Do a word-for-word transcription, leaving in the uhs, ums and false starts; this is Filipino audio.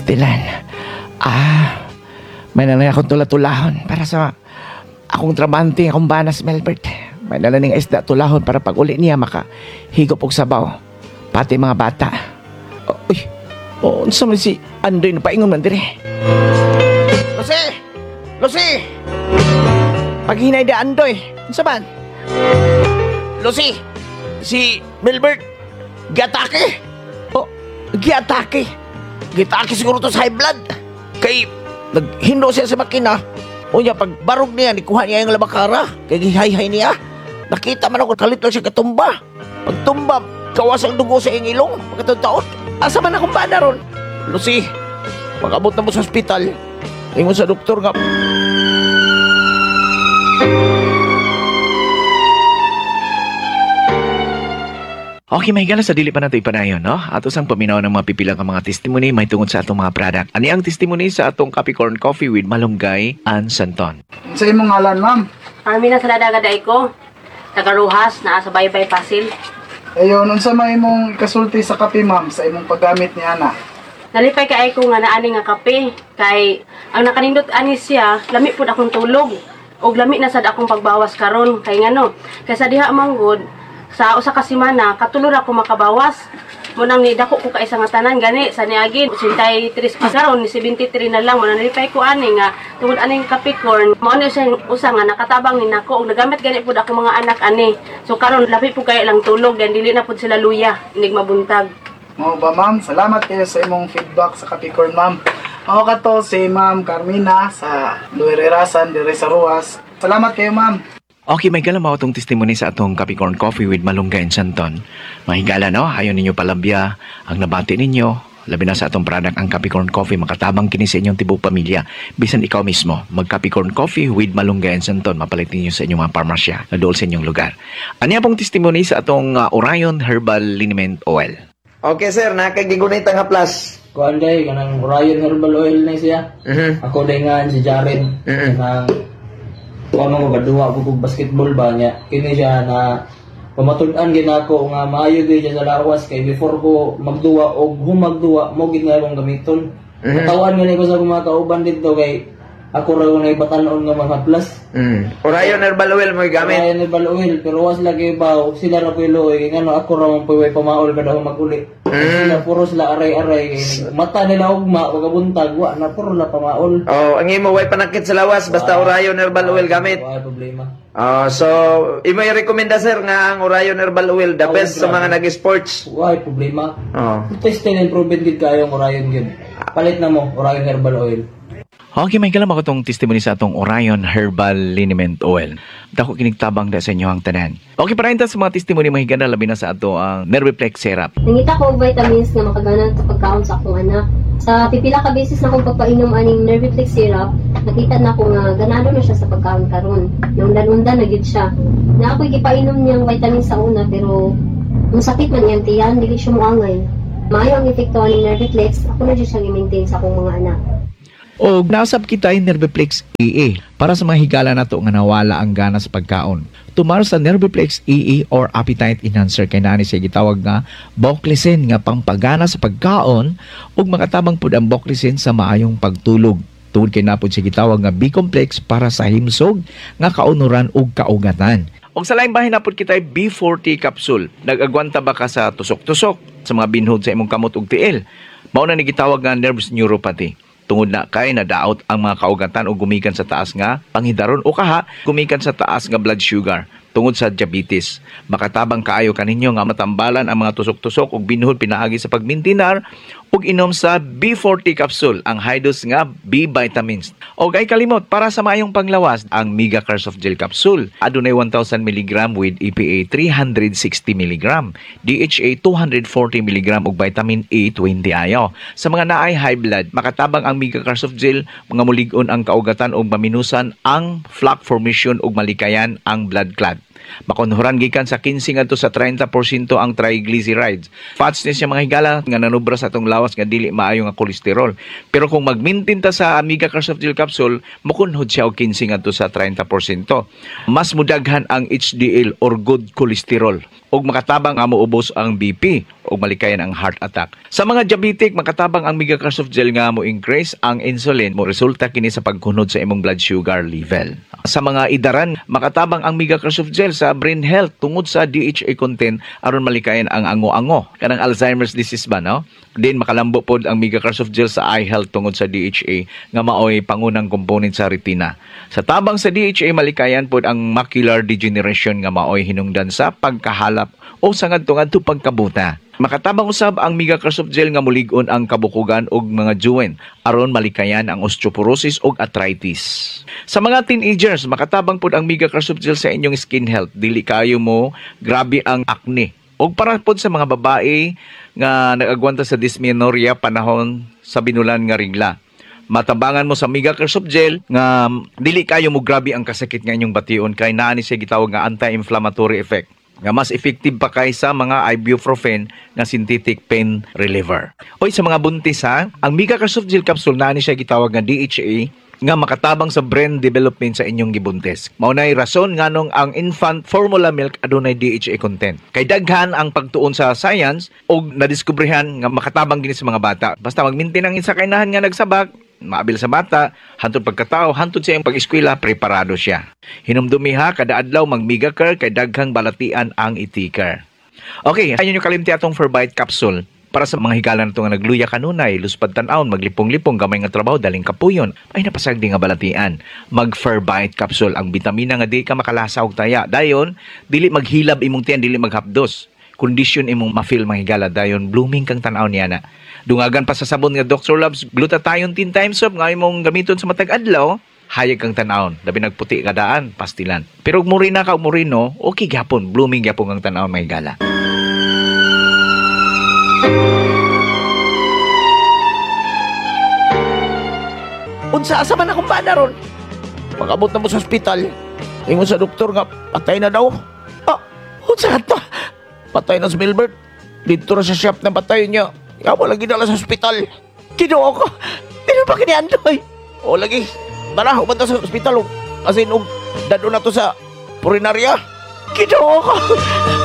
Dylan. Ah, may nalang akong tula-tulahon para sa akong trabante, akong banas, Melbert. May nalang isda tulahon para pag uli niya makahigop og sabaw. Pati mga bata. Oh, uy, oh, ano man si Andoy na paingon man dire? Lucy! Lucy! Paghinay da Andoy, ano man? Lucy! Si Melbert, giatake! Oh, giatake! Giatake siguro to sa high blood. Kay, naghindo siya sa makina. O niya, pag barog niya, nikuha niya yung labakara. Kay gihay-hay niya. Nakita man ako, kalit lang siya katumba. Pag tumba, kawas ang dugo sa iyong ilong. Pagkatong taon, asa man akong bana ron? Lucy, pag-abot na mo sa ospital, ingon sa doktor nga. Okay, may gala sa dili pa nato ipanayon, no? Ato sang paminaw ng mga pipilang ka mga testimony may tungod sa atong mga product. Ani ang testimony sa atong Capricorn Coffee with Malunggay and Santon. Sa imong ngalan, ma'am. Armina sa Ladagaday ko. Tagaruhas, naa sa Baybay Pasil. Ayun, unsa may imong kasulti sa kape, ma'am, sa imong paggamit ni ana? Nalipay kay ko nga naani nga kape. Kay, ang nakanindot ani siya, lami po akong tulog. O lami na sad akong pagbawas karon. Kay ngano, kaysa diha manggod, sa usa ka semana katulor ako makabawas. Munang ni dako ko kay isa nga tanan gani sa niagin eighty-three pa karon ni seventy-three na lang mo nalipay ko ani nga tungod aning Capricorn mo ano siya usa nga nakatabang ni nako ug nagamit gani pud ako mga anak ani. So karon labi po kay lang tulog dan dili na pud sila luya inig mabuntag. Mao ba, ma'am? Salamat kayo sa imong feedback sa Capricorn, ma'am. Mao kato si Ma'am Carmina sa Luirerasan dire sa Ruas. Salamat kayo, ma'am. Okay, may gala mo itong testimony sa atong Capricorn Coffee with Malunggay and Santon. Mahigala, no? Ayaw ninyo palabya ang nabati ninyo. Labi na sa atong product ang Capricorn Coffee, makatabang kini sa inyong tibok pamilya. Bisan ikaw mismo, mag Capricorn Coffee with Malunggay and Santon, mapalit ninyo sa inyong mga parmasya na dool sa inyong lugar. Ano pong testimony sa atong uh, Orion Herbal Liniment Oil? Okay sir, nakagigunit ang haplas. Kuan day kanang Orion Herbal Oil na siya. Mhm. Ako day nga si Jared. Mhm. Kanang kuan mo gaduwa ko kog basketball ba niya. Kini siya na pamatud-an gid ako nga maayo gyud siya sa lawas kay before ko magduwa og humagduwa mo gid nga akong gamiton. Mhm. Katawan gani ko sa mga kauban dito kay ako ra na ibatanon nga mga plus. Mm. Orion Herbal Oil mo gamit. Orion Herbal Oil pero was lagi ba sila ra pulo eh ngano ako ra man puy pamaol kada maguli. Mm. Sila puro sila aray-aray mata nila ugma pagabuntag wa na puro la pamaol. Oh, ang imo way panakit sa lawas basta Orion Herbal Oil gamit. Wala problema. Oh, so imo i-rekomenda sir nga ang Orion Herbal Oil the Oh, best sa grabe. mga nag-sports. Wala problema. Oh. Test and proven gid kayo ang Orion gyud. Palit na mo Orion Herbal Oil. Okay, may gala mo itong testimony sa atong Orion Herbal Liniment Oil. Dako kinigtabang da sa inyo ang tanan. Okay, para sa mga testimony mahigana labi na sa ato ang Nerviplex Syrup. Nangita ko og vitamins nga makagana sa pagkaon sa akong anak. Sa pipila ka beses na akong pagpainom aning Nerviplex syrup, nakita na ko nga ganado na siya sa pagkaon karon. Naundan-undan na gyud siya. Na ako gipainom niyang vitamins sa una pero ang sakit man iyang tiyan, dili siya moangay. Maayo ang epekto aning Nerviplex, ako na gyud siya i-maintain sa akong mga anak. O nasab kita yung Nerviplex E E para sa mga higala na to nga nawala ang gana sa pagkaon. Tumar sa Nerviplex E E or Appetite Enhancer kay nani siya gitawag nga Boclicin nga pampagana sa pagkaon ug makatabang pud ang Boclicin sa maayong pagtulog. Tungod kay napod siya gitawag nga B-complex para sa himsog nga kaunuran ug kaugatan. Og sa laing bahin napod kita B forty capsule. Nag-agwanta ba ka sa tusok-tusok sa mga binhod sa imong kamot ug tiil? Mao na ni gitawag nga nervous neuropathy. Tungod na kay nadaot ang mga kaugatan o gumikan sa taas nga panghidaron o kaha gumikan sa taas nga blood sugar tungod sa diabetes. Makatabang kaayo kaninyo nga matambalan ang mga tusok-tusok ug binuhod pinaagi sa pagmintinar ug inom sa B forty capsule ang high dose nga B vitamins. Og ay kalimot para sa maayong panglawas ang Mega Cares of Gel capsule. Adunay one thousand milligrams with E P A three hundred sixty milligrams, D H A two hundred forty milligrams ug vitamin A twenty ayo. Sa mga naay high blood, makatabang ang Mega Cares of Gel mga mulig-on ang kaugatan ug maminusan ang plaque formation ug malikayan ang blood clot. Makonhuran gikan sa fifteen ngadto sa thirty percent ang triglycerides. Fats ni siya mga higala nga nanubra sa atong lawas nga dili maayo nga kolesterol. Pero kung mag-maintain ta sa Amiga Cares of Gel capsule, makunhod siya og fifteen ngadto sa thirty percent. Mas mudaghan ang H D L or good cholesterol. og makatabang nga moubos ang B P ug malikayan ang heart attack. Sa mga diabetic, makatabang ang Megacrossoft Gel nga mo increase ang insulin mo resulta kini sa pagkunod sa imong blood sugar level. Sa mga idaran, makatabang ang Megacrossoft Gel sa brain health tungod sa D H A content aron malikayan ang ango-ango kanang Alzheimer's disease ba, no? Din makalambo pod ang Megacrossoft Gel sa eye health tungod sa D H A nga maoy pangunang component sa retina. Sa tabang sa D H A malikayan pod ang macular degeneration nga maoy hinungdan sa pagkahalap o sa ngadto-ngadto pagkabuta. Makatabang usab ang Megacrossoft Gel nga mulig-on ang kabukugan og mga juwen aron malikayan ang osteoporosis ug arthritis. Sa mga teenagers, makatabang pod ang Megacrossoft Gel sa inyong skin health. Dili kayo mo grabe ang acne. Og para pod sa mga babae nga nagagwanta sa dysmenorrhea panahon sa binulan nga regla. Matabangan mo sa Megacrossoft Gel nga dili kayo mo grabe ang kasakit nga inyong bation kay naa ni siya gitawag nga anti-inflammatory effect nga mas effective pa kaysa mga ibuprofen nga synthetic pain reliever. Oy sa mga buntis ha, ang Megacrossoft Gel capsule naa ni siya gitawag nga D H A nga makatabang sa brain development sa inyong gibuntis. Mao nay rason nganong ang infant formula milk adunay D H A content. Kay daghan ang pagtuon sa science og nadiskobrehan nga makatabang gini sa mga bata. Basta mag-maintain ang isa kainahan nga nagsabak, maabil sa bata, hantod pagkatao, hantod sa iyang pag-eskwela, preparado siya. Hinumdumi ha, kada adlaw mag-Megacare kay daghang balatian ang itikar. Okay, ayun yung kalimti atong Forbite capsule. Para sa mga higala na ito nga nagluya kanunay, luspad tanawon, maglipong-lipong, gamay nga trabaho, daling kapuyon, ay napasagdi nga balatian. Mag-Forbite capsule, ang bitamina nga di ka makalasa og taya. Dayon, dili maghilab imong tiyan, dili maghapdos. Kondisyon imong ma-feel mga higala, dayon blooming kang tanaw niya na. Dungagan pa sa sabon nga Doctor Loves glutathione ten times soap nga imong gamiton sa matag adlaw, hayag kang tanawon, labi nagputi kadaan, pastilan. Pero ug muri na ka ug muri no, okay gyapon, blooming gyapon kang tanawon mga higala. Unsa asa man akong bana ron? Pag-abot na mo sa ospital, ingon sa doktor nga patay na daw. Ah, unsa ato? Patay na si Milbert. Dito na sa shop na patay niya. Ikaw mo lagi dala sa ospital. Kinuha ko. Pero pa kiniandoy. O lagi, tara, umanta sa ospital. Kasi nung dado na to sa purinarya. Kinuha ko.